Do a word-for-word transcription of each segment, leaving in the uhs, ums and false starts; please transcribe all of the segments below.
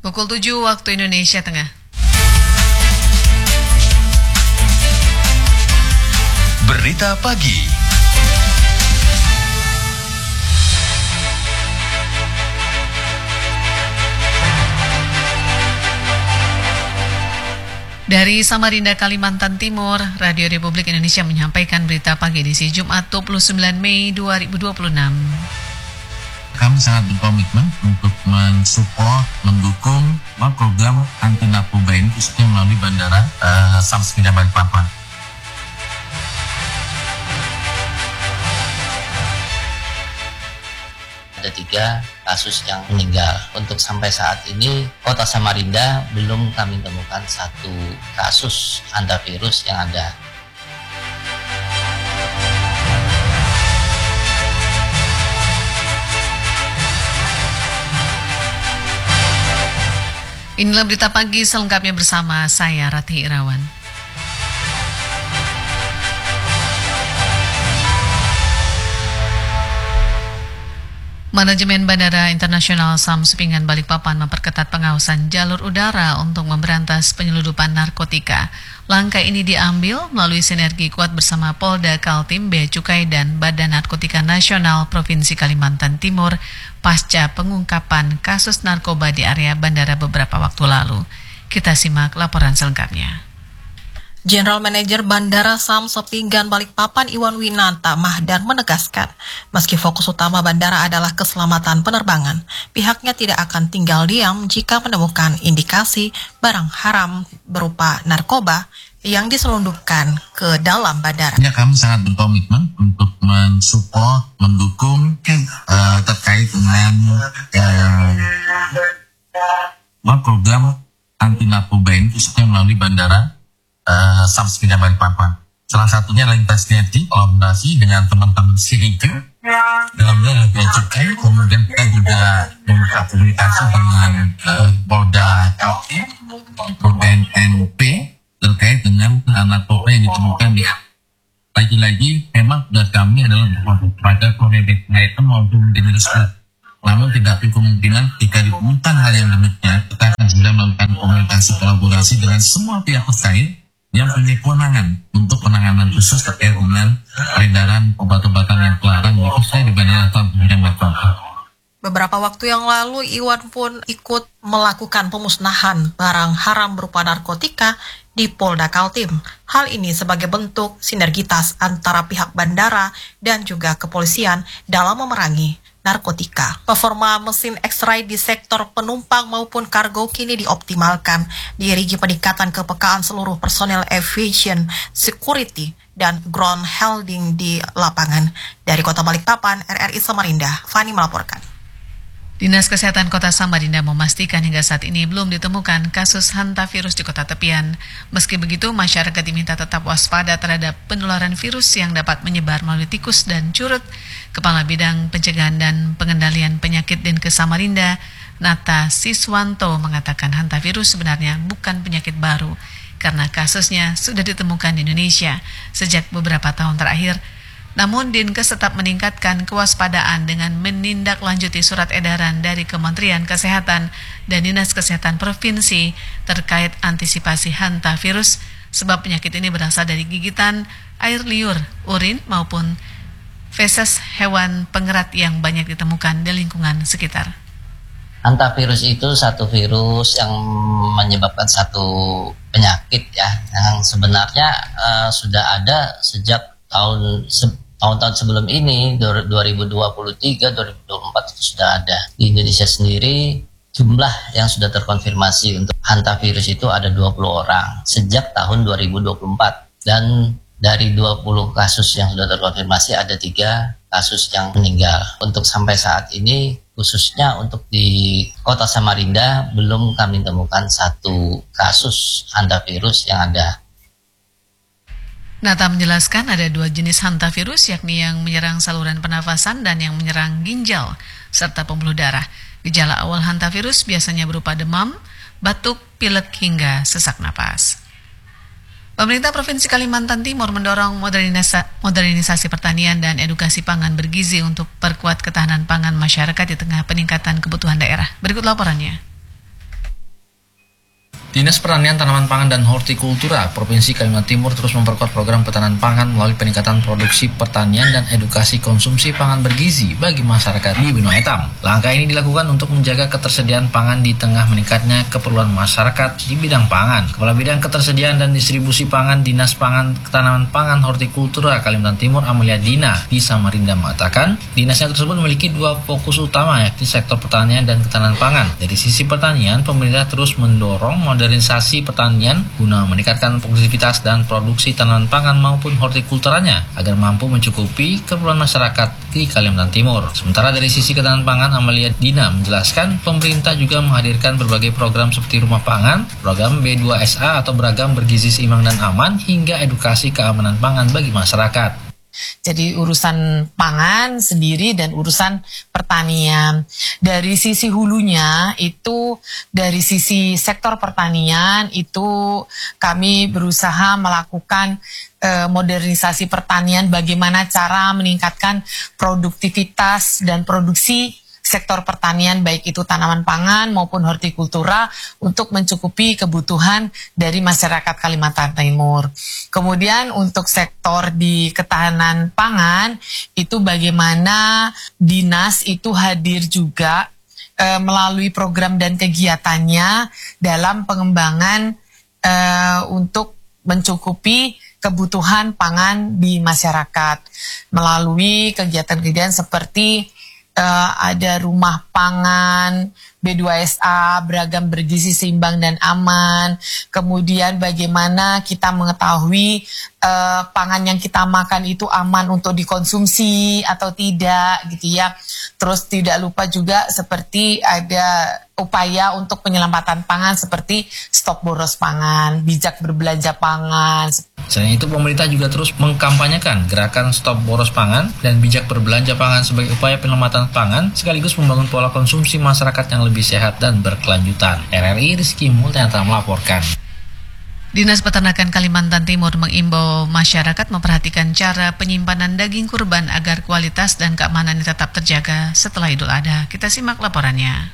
Pukul tujuh waktu Indonesia Tengah. Berita pagi. Dari Samarinda, Kalimantan Timur, Radio Republik Indonesia menyampaikan berita pagi edisi Jumat dua puluh sembilan Mei dua ribu dua puluh enam. Kami sangat berkomitmen untuk mensupport, mendukung program anti narkoba ini khususnya melalui bandara uh, Samsudin Balikpapan. Ada tiga kasus yang meninggal. Untuk sampai saat ini, Kota Samarinda belum kami temukan satu kasus hantavirus yang ada. Inilah berita pagi selengkapnya bersama saya Ratih Irawan. Manajemen Bandara Internasional Samsudin Balikpapan memperketat pengawasan jalur udara untuk memberantas penyelundupan narkotika. Langkah ini diambil melalui sinergi kuat bersama Polda Kaltim, Bea Cukai, dan Badan Narkotika Nasional Provinsi Kalimantan Timur pasca pengungkapan kasus narkoba di area bandara beberapa waktu lalu. Kita simak laporan selengkapnya. General Manager Bandara Samsudin Balikpapan Iwan Winata Mahdan menegaskan, meski fokus utama bandara adalah keselamatan penerbangan, pihaknya tidak akan tinggal diam jika menemukan indikasi barang haram berupa narkoba yang diselundupkan ke dalam bandara. Ya, kami sangat berkomitmen untuk mensupport, mendukung uh, terkait dengan uh, program anti narkoba ini khususnya melalui bandara Uh, Samsudin Balikpapan. Salah satunya lintas sinergi kolaborasi dengan teman-teman Sirike dalamnya Bea Cukai, kemudian kita juga membuka komunikasi dengan uh, Polda Kaltim, B N P terkait dengan narkoba yang ditemukan di. Lagi-lagi memang tugas kami adalah pada koordinator item maupun jenis. Namun tidak ada kemungkinan jika ditemukan hal yang demikian, kita akan segera melakukan komunikasi kolaborasi dengan semua pihak terkait yang punya kewenangan untuk penanganan khusus terkait dengan peredaran obat-obatan yang terlarang khususnya di Bandara Samsudin Balikpapan. Beberapa waktu yang lalu, Iwan pun ikut melakukan pemusnahan barang haram berupa narkotika di Polda Kaltim. Hal ini sebagai bentuk sinergitas antara pihak bandara dan juga kepolisian dalam memerangi narkotika. Performa mesin X-ray di sektor penumpang maupun kargo kini dioptimalkan, diiringi peningkatan kepekaan seluruh personel aviation, security, dan ground handling di lapangan. Dari Kota Balikpapan, R R I Samarinda, Fani melaporkan. Dinas Kesehatan Kota Samarinda memastikan hingga saat ini belum ditemukan kasus hantavirus di kota tepian. Meski begitu, masyarakat diminta tetap waspada terhadap penularan virus yang dapat menyebar melalui tikus dan curut. Kepala Bidang Pencegahan dan Pengendalian Penyakit Dinkes Samarinda, Nata Siswanto, mengatakan hantavirus sebenarnya bukan penyakit baru karena kasusnya sudah ditemukan di Indonesia sejak beberapa tahun terakhir. Namun Dinkes tetap meningkatkan kewaspadaan dengan menindaklanjuti surat edaran dari Kementerian Kesehatan dan Dinas Kesehatan Provinsi terkait antisipasi hantavirus, sebab penyakit ini berasal dari gigitan, air liur, urin maupun feses hewan pengerat yang banyak ditemukan di lingkungan sekitar. Hantavirus itu satu virus yang menyebabkan satu penyakit ya, yang sebenarnya uh, sudah ada sejak tahun se- tahun-tahun sebelum ini, dua ribu dua puluh tiga dua ribu dua puluh empat itu sudah ada. Di Indonesia sendiri jumlah yang sudah terkonfirmasi untuk hantavirus itu ada dua puluh orang sejak tahun dua ribu dua puluh empat, dan dari dua puluh kasus yang sudah terkonfirmasi ada tiga kasus yang meninggal. Untuk sampai saat ini khususnya untuk di Kota Samarinda belum kami temukan satu kasus hantavirus yang ada. Nata menjelaskan ada dua jenis hantavirus, yakni yang menyerang saluran pernafasan dan yang menyerang ginjal serta pembuluh darah. Gejala awal hantavirus biasanya berupa demam, batuk, pilek hingga sesak napas. Pemerintah Provinsi Kalimantan Timur mendorong modernisa- modernisasi pertanian dan edukasi pangan bergizi untuk perkuat ketahanan pangan masyarakat di tengah peningkatan kebutuhan daerah. Berikut laporannya. Dinas Pertanian, Tanaman Pangan, dan Hortikultura Provinsi Kalimantan Timur terus memperkuat program petanan pangan melalui peningkatan produksi pertanian dan edukasi konsumsi pangan bergizi bagi masyarakat di benua hitam. Langkah ini dilakukan untuk menjaga ketersediaan pangan di tengah meningkatnya keperluan masyarakat di bidang pangan. Kepala Bidang Ketersediaan dan Distribusi Pangan Dinas Pangan, Tanaman Pangan, Hortikultura Kalimantan Timur Amelia Dina di Samarinda mengatakan, dinasnya tersebut memiliki dua fokus utama, yakni sektor pertanian dan ketahanan pangan. Dari sisi pertanian, pemerintah terus mendorong modernisasi pertanian guna meningkatkan produktivitas dan produksi tanaman pangan maupun hortikulturanya agar mampu mencukupi keperluan masyarakat di Kalimantan Timur. Sementara dari sisi ketahanan pangan, Amelia Dina menjelaskan pemerintah juga menghadirkan berbagai program seperti rumah pangan, program B dua S A atau beragam bergizi seimbang dan aman, hingga edukasi keamanan pangan bagi masyarakat. Jadi urusan pangan sendiri dan urusan pertanian. Dari sisi hulunya itu, dari sisi sektor pertanian itu kami berusaha melakukan eh, modernisasi pertanian, bagaimana cara meningkatkan produktivitas dan produksi sektor pertanian, baik itu tanaman pangan maupun hortikultura, untuk mencukupi kebutuhan dari masyarakat Kalimantan Timur. Kemudian untuk sektor di ketahanan pangan, itu bagaimana dinas itu hadir juga e, melalui program dan kegiatannya dalam pengembangan e, untuk mencukupi kebutuhan pangan di masyarakat melalui kegiatan-kegiatan seperti Uh, ada rumah pangan, B dua S A, beragam bergizi seimbang dan aman. Kemudian bagaimana kita mengetahui uh, pangan yang kita makan itu aman untuk dikonsumsi atau tidak, gitu ya. Terus tidak lupa juga seperti ada upaya untuk penyelamatan pangan seperti stop boros pangan, bijak berbelanja pangan. Selain itu, pemerintah juga terus mengkampanyekan gerakan stop boros pangan dan bijak berbelanja pangan sebagai upaya penyelamatan pangan sekaligus membangun pola konsumsi masyarakat yang lebih sehat dan berkelanjutan. R R I Rizky Multiantra melaporkan. Dinas Peternakan Kalimantan Timur mengimbau masyarakat memperhatikan cara penyimpanan daging kurban agar kualitas dan keamanannya tetap terjaga setelah Idul Adha. Kita simak laporannya.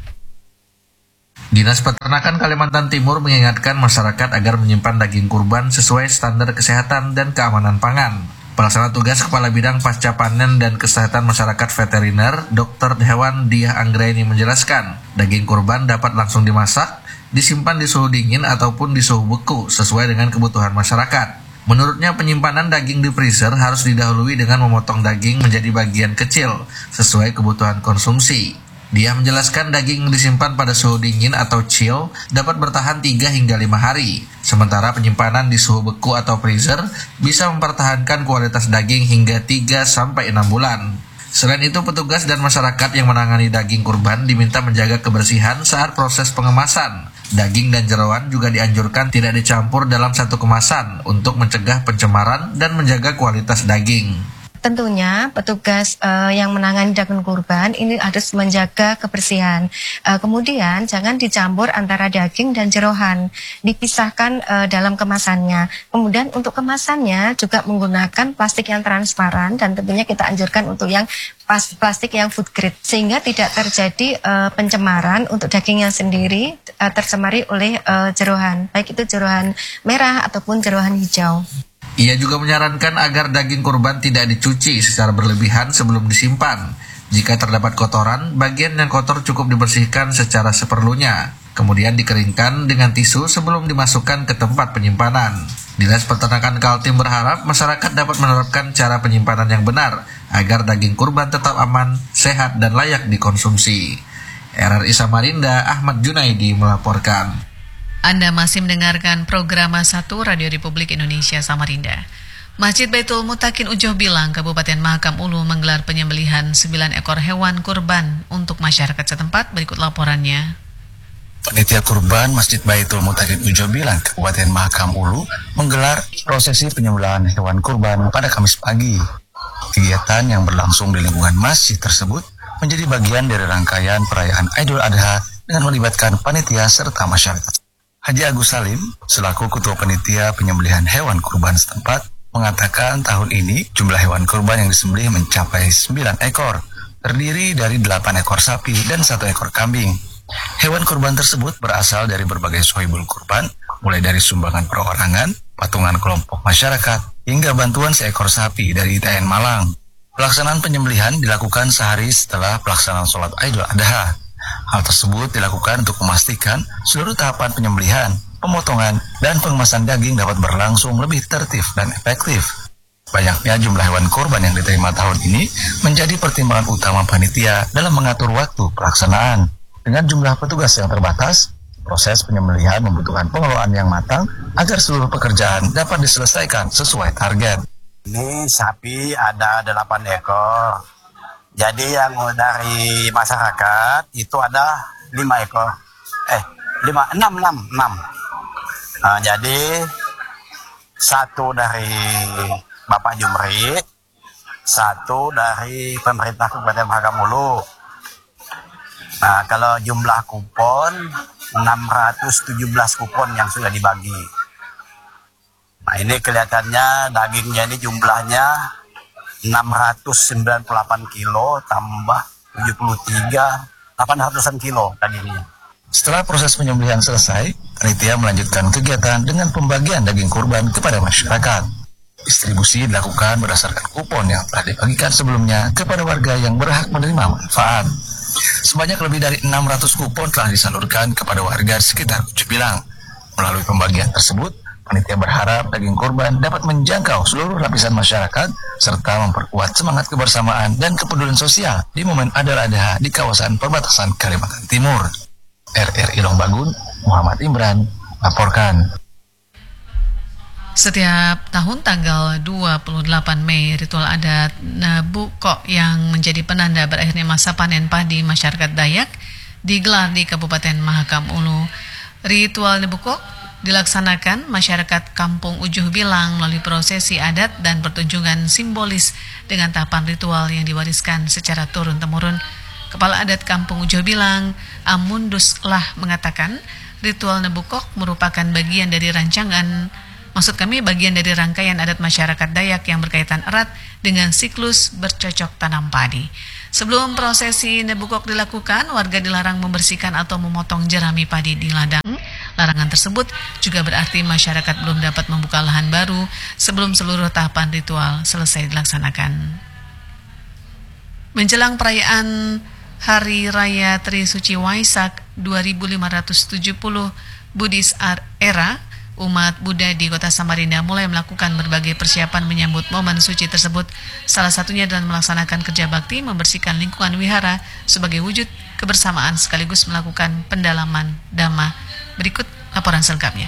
Dinas Peternakan Kalimantan Timur mengingatkan masyarakat agar menyimpan daging kurban sesuai standar kesehatan dan keamanan pangan. Pelaksana tugas Kepala Bidang Pasca Panen dan Kesehatan Masyarakat Veteriner, Dokter Hewan Diah Anggraini menjelaskan, daging kurban dapat langsung dimasak, disimpan di suhu dingin ataupun di suhu beku sesuai dengan kebutuhan masyarakat. Menurutnya, penyimpanan daging di freezer harus didahului dengan memotong daging menjadi bagian kecil sesuai kebutuhan konsumsi. Dia menjelaskan daging disimpan pada suhu dingin atau chill dapat bertahan tiga hingga lima hari. Sementara penyimpanan di suhu beku atau freezer bisa mempertahankan kualitas daging hingga tiga sampai enam bulan. Selain itu, petugas dan masyarakat yang menangani daging kurban diminta menjaga kebersihan saat proses pengemasan. Daging dan jeroan juga dianjurkan tidak dicampur dalam satu kemasan untuk mencegah pencemaran dan menjaga kualitas daging. Tentunya petugas uh, yang menangani daging kurban ini harus menjaga kebersihan. Uh, kemudian jangan dicampur antara daging dan jeroan, dipisahkan uh, dalam kemasannya. Kemudian untuk kemasannya juga menggunakan plastik yang transparan dan tentunya kita anjurkan untuk yang plastik yang food grade sehingga tidak terjadi uh, pencemaran untuk dagingnya sendiri uh, tercemari oleh uh, jeroan, baik itu jeroan merah ataupun jeroan hijau. Ia juga menyarankan agar daging kurban tidak dicuci secara berlebihan sebelum disimpan. Jika terdapat kotoran, bagian yang kotor cukup dibersihkan secara seperlunya. Kemudian dikeringkan dengan tisu sebelum dimasukkan ke tempat penyimpanan. Dinas Peternakan Kaltim berharap masyarakat dapat menerapkan cara penyimpanan yang benar agar daging kurban tetap aman, sehat, dan layak dikonsumsi. R R I Samarinda, Ahmad Junaidi melaporkan. Anda masih mendengarkan program satu Radio Republik Indonesia Samarinda. Masjid Baitul Mutakin Ujoh Bilang, Kabupaten Mahakam Ulu menggelar penyembelihan sembilan ekor hewan kurban untuk masyarakat setempat. Berikut laporannya. Panitia kurban Masjid Baitul Mutakin Ujoh Bilang, Kabupaten Mahakam Ulu menggelar prosesi penyembelihan hewan kurban pada Kamis pagi. Kegiatan yang berlangsung di lingkungan masjid tersebut menjadi bagian dari rangkaian perayaan Idul Adha dengan melibatkan panitia serta masyarakat. Haji Agus Salim, selaku Ketua Panitia Penyembelihan Hewan Kurban setempat, mengatakan tahun ini jumlah hewan kurban yang disembelih mencapai sembilan ekor, terdiri dari delapan ekor sapi dan satu ekor kambing. Hewan kurban tersebut berasal dari berbagai sohibul kurban, mulai dari sumbangan perorangan, patungan kelompok masyarakat, hingga bantuan seekor sapi dari I T N Malang. Pelaksanaan penyembelihan dilakukan sehari setelah pelaksanaan sholat Idul Adha. Hal tersebut dilakukan untuk memastikan seluruh tahapan penyembelihan, pemotongan, dan pengemasan daging dapat berlangsung lebih tertib dan efektif. Banyaknya jumlah hewan kurban yang diterima tahun ini menjadi pertimbangan utama panitia dalam mengatur waktu pelaksanaan. Dengan jumlah petugas yang terbatas, proses penyembelihan membutuhkan pengelolaan yang matang agar seluruh pekerjaan dapat diselesaikan sesuai target. Ini sapi ada delapan ekor. Jadi yang dari masyarakat itu ada lima ekor. Eh, lima, enam, enam, enam. Nah, jadi satu dari Bapak Jumri, satu dari pemerintah Kabupaten Mahakam Ulu. Nah, kalau jumlah kupon enam ratus tujuh belas kupon yang sudah dibagi. Nah, ini kelihatannya dagingnya ini jumlahnya enam ratus sembilan puluh delapan kilo tambah tujuh puluh tiga, delapan ratusan kilo dagingnya. Setelah proses penyembelihan selesai, panitia melanjutkan kegiatan dengan pembagian daging kurban kepada masyarakat. Distribusi dilakukan berdasarkan kupon yang telah dibagikan sebelumnya kepada warga yang berhak menerima manfaat. Sebanyak lebih dari enam ratus kupon telah disalurkan kepada warga sekitar Ujobilang. Melalui pembagian tersebut, panitia berharap daging kurban dapat menjangkau seluruh lapisan masyarakat serta memperkuat semangat kebersamaan dan kepedulian sosial di momen Idul Adha di kawasan perbatasan Kalimantan Timur. R R I Longbagun, Muhammad Imran, laporkan. Setiap tahun tanggal dua puluh delapan Mei, ritual adat Nabukok yang menjadi penanda berakhirnya masa panen padi masyarakat Dayak digelar di Kabupaten Mahakam Ulu. Ritual Nabukok dilaksanakan masyarakat Kampung Ujuh Bilang melalui prosesi adat dan pertunjukan simbolis dengan tahapan ritual yang diwariskan secara turun-temurun. Kepala adat Kampung Ujuh Bilang, Amundus lah mengatakan ritual Nabukok merupakan bagian dari rancangan Maksud kami bagian dari rangkaian adat masyarakat Dayak yang berkaitan erat dengan siklus bercocok tanam padi. Sebelum prosesi Nabukok dilakukan, warga dilarang membersihkan atau memotong jerami padi di ladang. Larangan tersebut juga berarti masyarakat belum dapat membuka lahan baru sebelum seluruh tahapan ritual selesai dilaksanakan. Menjelang perayaan Hari Raya Trisuci Waisak dua ribu lima ratus tujuh puluh Buddhist Era, umat Buddha di kota Samarinda mulai melakukan berbagai persiapan menyambut momen suci tersebut. Salah satunya dengan melaksanakan kerja bakti membersihkan lingkungan wihara sebagai wujud kebersamaan sekaligus melakukan pendalaman dhamma. Berikut laporan selengkapnya.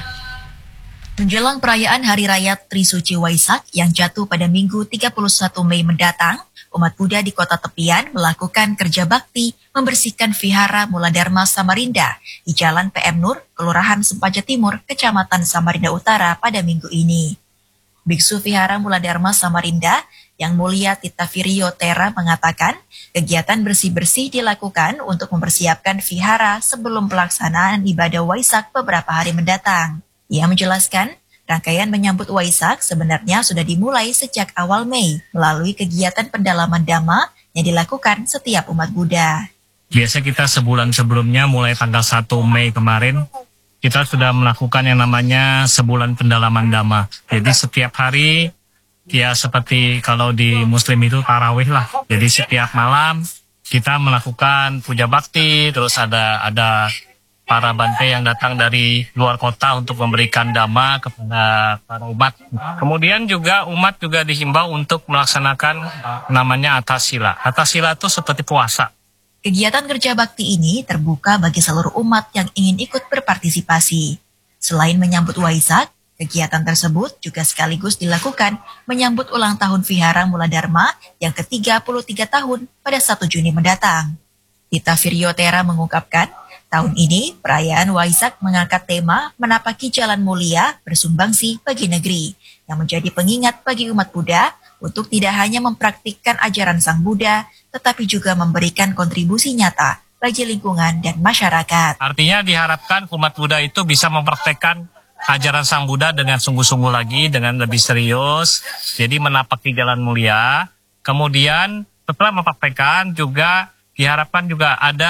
Menjelang perayaan Hari Raya Trisuci Waisak yang jatuh pada Minggu tiga puluh satu Mei mendatang, umat Buddha di kota tepian melakukan kerja bakti membersihkan vihara Muladharma Samarinda di Jalan P M Nur, Kelurahan Sempaja Timur, Kecamatan Samarinda Utara pada minggu ini. Biksu Vihara Muladharma Samarinda yang mulia Tita Viryo Tera mengatakan kegiatan bersih-bersih dilakukan untuk mempersiapkan vihara sebelum pelaksanaan ibadah Waisak beberapa hari mendatang. Ia menjelaskan, rangkaian menyambut Waisak sebenarnya sudah dimulai sejak awal Mei melalui kegiatan pendalaman dhamma yang dilakukan setiap umat Buddha. Biasa kita sebulan sebelumnya mulai tanggal satu Mei kemarin, kita sudah melakukan yang namanya sebulan pendalaman dhamma. Jadi setiap hari, ya seperti kalau di Muslim itu tarawih lah. Jadi setiap malam kita melakukan puja bakti, terus ada ada para bante yang datang dari luar kota untuk memberikan dhamma kepada para umat. Kemudian juga umat juga dihimbau untuk melaksanakan namanya atasila. Atasila itu seperti puasa. Kegiatan kerja bakti ini terbuka bagi seluruh umat yang ingin ikut berpartisipasi. Selain menyambut Waisak, kegiatan tersebut juga sekaligus dilakukan menyambut ulang tahun Vihara Muladharma yang ke tiga puluh tiga tahun pada satu Juni mendatang. Tita Viryo Tera mengungkapkan, tahun ini perayaan Waisak mengangkat tema menapaki jalan mulia bersumbangsi bagi negeri yang menjadi pengingat bagi umat Buddha untuk tidak hanya mempraktikkan ajaran Sang Buddha, tetapi juga memberikan kontribusi nyata bagi lingkungan dan masyarakat. Artinya diharapkan umat Buddha itu bisa mempraktikkan ajaran Sang Buddha dengan sungguh-sungguh lagi, dengan lebih serius, jadi menapaki jalan mulia. Kemudian setelah mempraktikkan juga diharapkan juga ada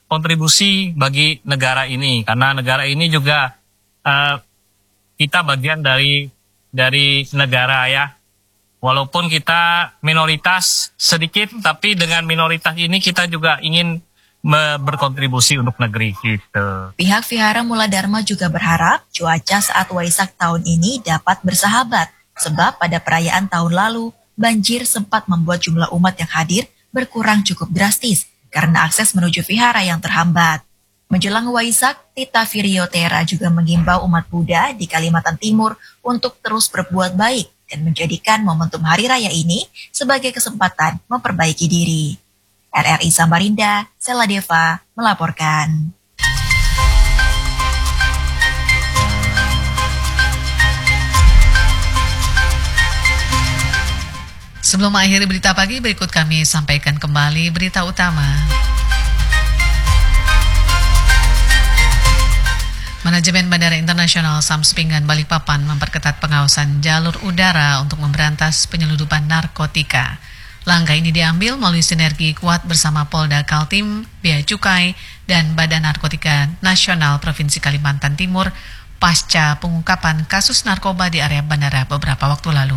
kontribusi bagi negara ini, karena negara ini juga uh, kita bagian dari dari negara ya. Walaupun kita minoritas sedikit, tapi dengan minoritas ini kita juga ingin berkontribusi untuk negeri gitu. Pihak Vihara Mula Dharma juga berharap cuaca saat Waisak tahun ini dapat bersahabat, sebab pada perayaan tahun lalu banjir sempat membuat jumlah umat yang hadir berkurang cukup drastis karena akses menuju vihara yang terhambat. Menjelang Waisak, Tita Viriotera juga mengimbau umat Buddha di Kalimantan Timur untuk terus berbuat baik dan menjadikan momentum Hari Raya ini sebagai kesempatan memperbaiki diri. R R I Samarinda, Sela Deva melaporkan. Sebelum mengakhiri berita pagi, berikut kami sampaikan kembali berita utama. Manajemen Bandara Internasional Samspingan Balikpapan memperketat pengawasan jalur udara untuk memberantas penyelundupan narkotika. Langkah ini diambil melalui sinergi kuat bersama Polda Kaltim, Bea Cukai, dan Badan Narkotika Nasional Provinsi Kalimantan Timur pasca pengungkapan kasus narkoba di area bandara beberapa waktu lalu.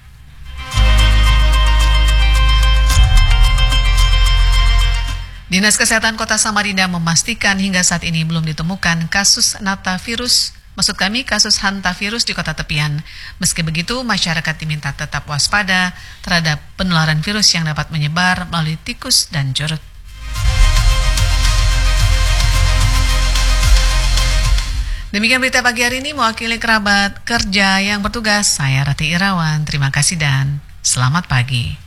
Dinas Kesehatan Kota Samarinda memastikan hingga saat ini belum ditemukan kasus hantavirus, maksud kami kasus hantavirus di Kota Tepian. Meski begitu, masyarakat diminta tetap waspada terhadap penularan virus yang dapat menyebar melalui tikus dan curut. Demikian berita pagi hari ini, mewakili kerabat kerja yang bertugas, saya Rati Irawan. Terima kasih dan selamat pagi.